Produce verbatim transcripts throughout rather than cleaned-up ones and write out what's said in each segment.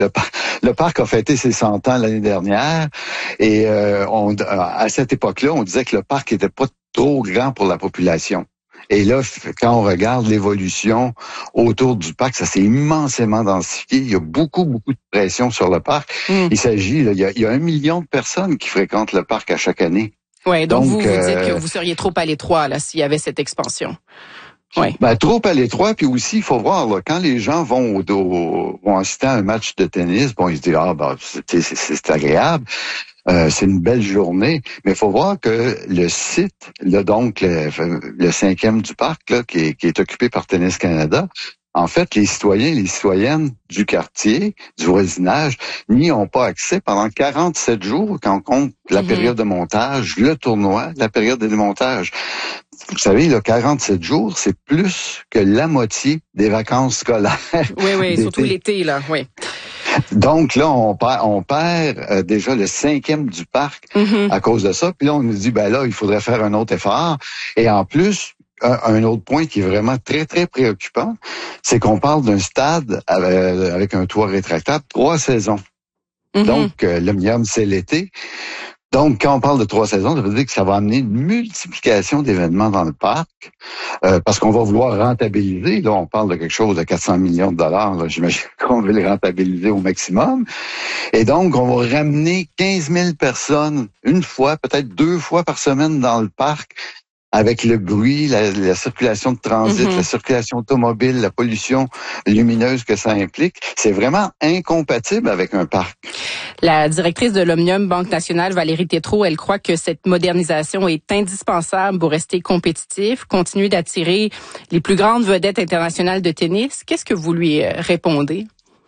Le, par- le parc a fêté ses cent ans l'année dernière et euh, on, à cette époque-là, on disait que le parc était pas trop grand pour la population. Et là, quand on regarde l'évolution autour du parc, ça s'est immensément densifié. Il y a beaucoup, beaucoup de pression sur le parc. Mm. Il s'agit, là, il y a, il y a un million de personnes qui fréquentent le parc à chaque année. Oui, donc, donc vous, vous euh, dites que vous seriez trop à l'étroit là s'il y avait cette expansion. Oui. Ben, trop à l'étroit, puis aussi, il faut voir, là, quand les gens vont au, au, vont assister à un match de tennis, bon, ils se disent, ah, ben, c'est, c'est, c'est agréable. Euh, c'est une belle journée, mais il faut voir que le site, là, donc le, le cinquième du parc, là, qui est, qui est occupé par Tennis Canada, en fait, les citoyens, les citoyennes du quartier, du voisinage, n'y ont pas accès pendant quarante-sept jours quand on compte la mm-hmm. période de montage, le tournoi, la période de démontage. Vous savez, là, quarante-sept jours, c'est plus que la moitié des vacances scolaires. Oui, oui, surtout l'été, là, oui. Donc là, on perd, on perd euh, déjà le cinquième du parc mm-hmm. à cause de ça. Puis là, on nous dit, ben là, il faudrait faire un autre effort. Et en plus, un, un autre point qui est vraiment très, très préoccupant, c'est qu'on parle d'un stade avec, avec un toit rétractable, trois saisons. Mm-hmm. Donc, euh, le minimum, c'est l'été. Donc, quand on parle de trois saisons, ça veut dire que ça va amener une multiplication d'événements dans le parc, euh, parce qu'on va vouloir rentabiliser. Là, on parle de quelque chose de quatre cents millions de dollars. Là, j'imagine qu'on veut les rentabiliser au maximum. Et donc, on va ramener quinze mille personnes une fois, peut-être deux fois par semaine dans le parc, avec le bruit, la, la circulation de transit, mm-hmm. la circulation automobile, la pollution lumineuse que ça implique. C'est vraiment incompatible avec un parc. La directrice de l'Omnium Banque Nationale, Valérie Tétrault, elle croit que cette modernisation est indispensable pour rester compétitif, continuer d'attirer les plus grandes vedettes internationales de tennis. Qu'est-ce que vous lui répondez?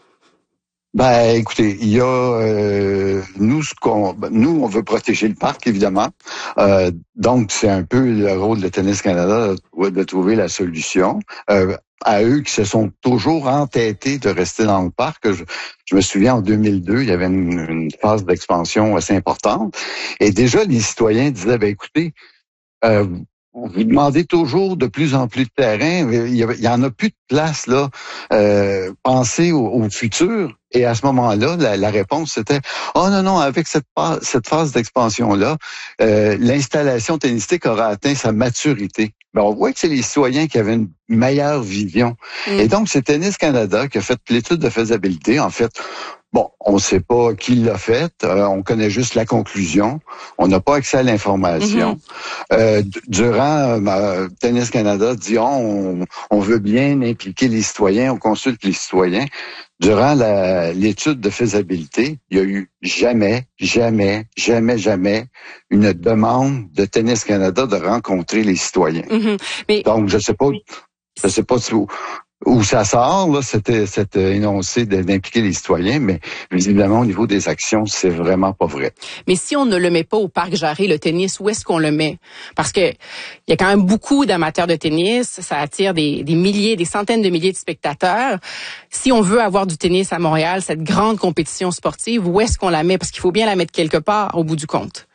Ben, écoutez, il y a euh, nous ce qu'on nous on veut protéger le parc évidemment. Euh, donc c'est un peu le rôle de Tennis Canada de, de trouver la solution. Euh, à eux qui se sont toujours entêtés de rester dans le parc. Je, je me souviens en deux mille deux, il y avait une, une phase d'expansion assez importante et déjà les citoyens disaient ben écoutez, euh, vous demandez toujours de plus en plus de terrain. Il y, il y en a plus de place là. Euh, pensez au, au futur. Et à ce moment-là, la, la réponse c'était oh non non, avec cette phase, cette phase d'expansion là, euh, l'installation tennistique aura atteint sa maturité. Ben, on voit que c'est les citoyens qui avaient une meilleure vision. Mm. Et donc c'est Tennis Canada qui a fait l'étude de faisabilité. En fait, bon, on ne sait pas qui l'a fait. Euh, on connaît juste la conclusion. On n'a pas accès à l'information. Mm-hmm. Euh, d- durant euh, Tennis Canada dit oh, on, on veut bien impliquer les citoyens, on consulte les citoyens. Durant la, l'étude de faisabilité, il y a eu jamais, jamais, jamais, jamais une demande de Tennis Canada de rencontrer les citoyens. Mm-hmm. Mais... Donc, je sais pas, je sais pas où, où ça sort, là, cet, cet énoncé d'impliquer les citoyens, mais visiblement, au niveau des actions, c'est vraiment pas vrai. Mais si on ne le met pas au Parc Jarry, le tennis, où est-ce qu'on le met? Parce que il y a quand même beaucoup d'amateurs de tennis, ça attire des, des milliers, des centaines de milliers de spectateurs. Si on veut avoir du tennis à Montréal, cette grande compétition sportive, où est-ce qu'on la met? Parce qu'il faut bien la mettre quelque part, au bout du compte.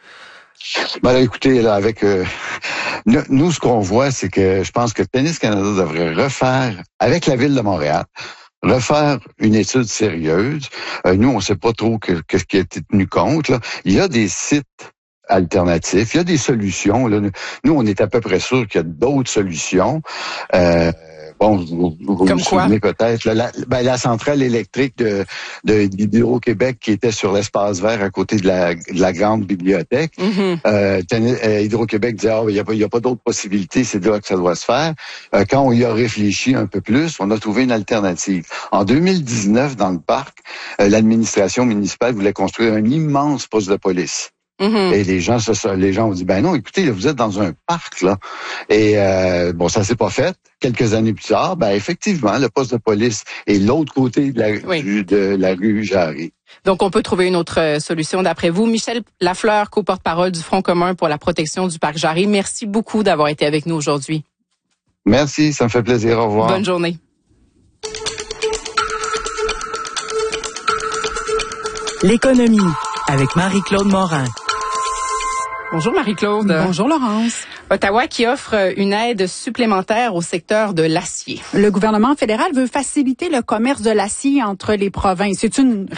Ben là, écoutez, là, avec euh, nous, ce qu'on voit, c'est que je pense que Tennis Canada devrait refaire, avec la Ville de Montréal, refaire une étude sérieuse. Euh, nous, on ne sait pas trop que, que ce qui a été tenu compte. Là. Il y a des sites alternatifs, il y a des solutions. Là. Nous, on est à peu près sûr qu'il y a d'autres solutions. Euh, Bon, vous vous, vous vous souvenez peut-être, là, la, ben, la centrale électrique de, de d'Hydro-Québec qui était sur l'espace vert à côté de la, de la grande bibliothèque. Mm-hmm. Euh, euh, Hydro-Québec disait, ah, il n'y a pas, il y a pas d'autres possibilités, c'est là que ça doit se faire. Euh, quand on y a réfléchi un peu plus, on a trouvé une alternative. En deux mille dix-neuf, dans le parc, euh, l'administration municipale voulait construire un immense poste de police. Mm-hmm. Et les gens, se, les gens ont dit, ben non, écoutez, là, vous êtes dans un parc, là. Et euh, bon, ça s'est pas fait. Quelques années plus tard, ben effectivement, le poste de police est l'autre côté de la, oui. du, de la rue Jarry. Donc, on peut trouver une autre solution d'après vous. Michel Lafleur, co-porte-parole du Front commun pour la protection du Parc Jarry, merci beaucoup d'avoir été avec nous aujourd'hui. Merci, ça me fait plaisir. Au revoir. Bonne journée. L'économie avec Marie-Claude Morin. Bonjour Marie-Claude. Bonjour Laurence. Ottawa qui offre une aide supplémentaire au secteur de l'acier. Le gouvernement fédéral veut faciliter le commerce de l'acier entre les provinces. C'est une